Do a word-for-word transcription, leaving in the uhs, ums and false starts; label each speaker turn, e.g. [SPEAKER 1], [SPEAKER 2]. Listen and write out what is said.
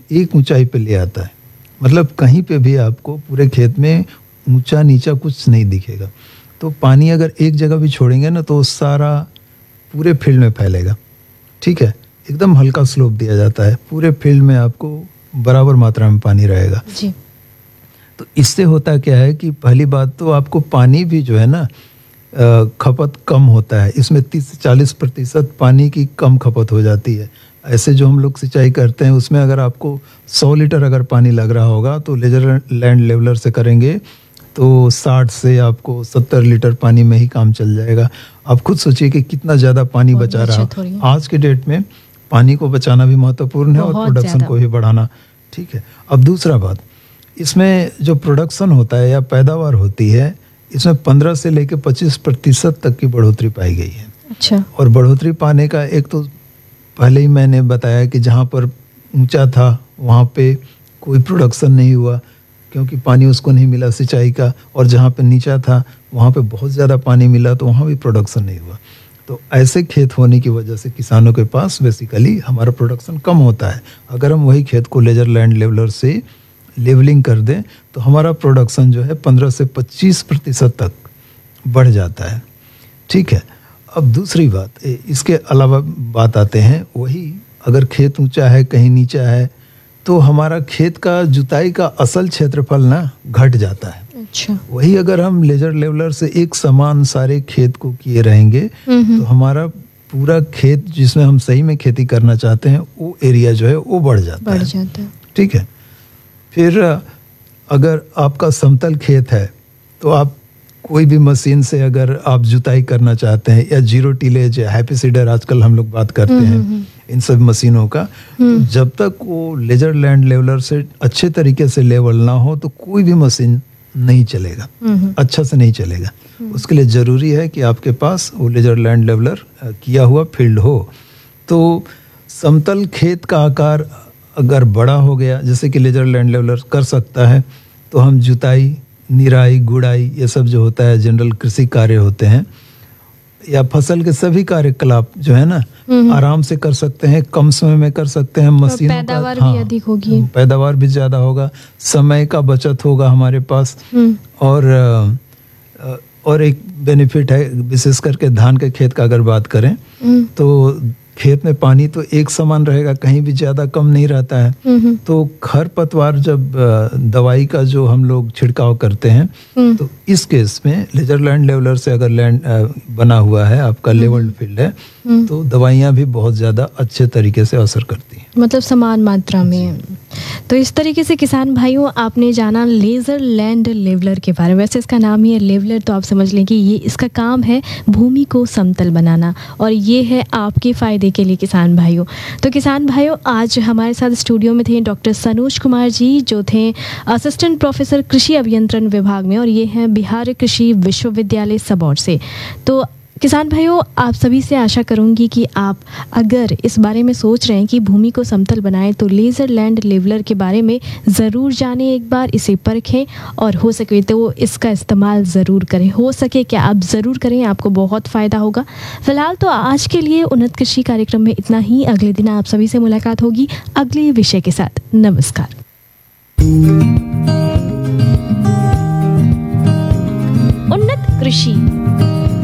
[SPEAKER 1] एक ऊंचाई पे ले आता है। मतलब कहीं पे भी आपको पूरे खेत में ऊंचा नीचा कुछ नहीं दिखेगा। तो पानी अगर एक जगह भी छोड़ेंगे ना तो सारा पूरे फील्ड में फैलेगा। ठीक है, एकदम हल्का स्लोप दिया जाता है, पूरे फील्ड में आपको बराबर मात्रा में पानी रहेगा
[SPEAKER 2] जी।
[SPEAKER 1] तो इससे होता क्या है कि पहली बात तो आपको पानी भी जो है ना खपत कम होता है। इसमें तीस से चालीस प्रतिशत पानी की कम खपत हो जाती है। ऐसे जो हम लोग सिंचाई करते हैं उसमें अगर आपको सौ लीटर अगर पानी लग रहा होगा तो लेजर लैंड लेवलर से करेंगे तो साठ से आपको सत्तर लीटर पानी में ही काम चल जाएगा। आप खुद सोचिए कि कितना ज़्यादा पानी बचा रहा। आज के डेट में पानी को बचाना भी महत्वपूर्ण है और प्रोडक्शन को भी बढ़ाना। ठीक है, अब दूसरा बात, इसमें जो प्रोडक्शन होता है या पैदावार होती है इसमें पंद्रह से लेकर पच्चीस प्रतिशत तक की बढ़ोतरी पाई गई है।
[SPEAKER 2] अच्छा।
[SPEAKER 1] और बढ़ोतरी पाने का एक तो पहले ही मैंने बताया कि जहाँ पर ऊंचा था वहाँ पे कोई प्रोडक्शन नहीं हुआ क्योंकि पानी उसको नहीं मिला सिंचाई का, और जहाँ पे नीचा था वहाँ पे बहुत ज़्यादा पानी मिला तो वहाँ भी प्रोडक्शन नहीं हुआ। तो ऐसे खेत होने की वजह से किसानों के पास बेसिकली हमारा प्रोडक्शन कम होता है। अगर हम वही खेत को लेजर लैंड लेवलर से लेवलिंग कर दें तो हमारा प्रोडक्शन जो है पंद्रह से पच्चीस प्रतिशत तक बढ़ जाता है। ठीक है, अब दूसरी बात, इसके अलावा बात आते हैं, वही अगर खेत ऊंचा है कहीं नीचा है तो हमारा खेत का जुताई का असल क्षेत्रफल ना घट जाता है।
[SPEAKER 2] अच्छा।
[SPEAKER 1] वही अगर हम लेजर लेवलर से एक समान सारे खेत को किए रहेंगे तो हमारा पूरा खेत जिसमें हम सही में खेती करना चाहते हैं वो एरिया जो है वो बढ़ जाता
[SPEAKER 2] बढ़
[SPEAKER 1] है।
[SPEAKER 2] जाता है।
[SPEAKER 1] ठीक है, फिर अगर आपका समतल खेत है तो आप कोई भी मशीन से अगर आप जुताई करना चाहते हैं या जीरो टिलेज या हैप्पी सीडर आजकल हम लोग बात करते हैं इन सब मशीनों का, तो जब तक वो लेजर लैंड लेवलर से अच्छे तरीके से लेवल ना हो तो कोई भी मशीन नहीं चलेगा, अच्छा से नहीं चलेगा। उसके लिए ज़रूरी है कि आपके पास वो लेजर लैंड लेवलर किया हुआ फील्ड हो। तो समतल खेत का आकार अगर बड़ा हो गया जैसे कि लेजर लैंड लेवलर कर सकता है तो हम जुताई, निराई, गुड़ाई, ये सब जो होता है जनरल कृषि कार्य होते हैं या फसल के सभी कार्यकलाप जो है ना आराम से कर सकते हैं, कम समय में कर सकते हैं। मशीनों का
[SPEAKER 2] पैदावार
[SPEAKER 1] हाँ,
[SPEAKER 2] भी अधिक होगी,
[SPEAKER 1] पैदावार भी ज़्यादा होगा, समय का बचत होगा हमारे पास। और और एक बेनिफिट है विशेष करके धान के खेत का अगर बात करें तो खेत में पानी तो एक समान रहेगा, कहीं भी ज़्यादा कम नहीं रहता है। तो खरपतवार जब दवाई का जो हम लोग छिड़काव करते हैं तो इस केस में लेजर लैंड लेवलर से अगर लैंड बना हुआ है, आपका लेवल्ड फील्ड है, तो दवाइयाँ भी बहुत ज़्यादा अच्छे तरीके से असर करती हैं,
[SPEAKER 2] मतलब समान मात्रा में। तो इस तरीके से किसान भाइयों आपने जाना लेजर लैंड लेवलर के बारे में। वैसे इसका नाम ही है लेवलर, तो आप समझ लें कि ये इसका काम है भूमि को समतल बनाना और ये है आपके फ़ायदे के लिए किसान भाइयों। तो किसान भाइयों आज हमारे साथ स्टूडियो में थे डॉक्टर सनोज कुमार जी जो थे असिस्टेंट प्रोफेसर कृषि अभियंत्रण विभाग में और ये हैं बिहार कृषि विश्वविद्यालय सबौर से। तो किसान भाइयों आप सभी से आशा करूंगी कि आप अगर इस बारे में सोच रहे हैं कि भूमि को समतल बनाएं तो लेजर लैंड लेवलर के बारे में ज़रूर जानें, एक बार इसे परखें और हो सके तो इसका इस्तेमाल ज़रूर करें। हो सके क्या आप ज़रूर करें, आपको बहुत फ़ायदा होगा। फिलहाल तो आज के लिए उन्नत कृषि कार्यक्रम में इतना ही। अगले दिन आप सभी से मुलाकात होगी अगले विषय के साथ। नमस्कार। उन्नत कृषि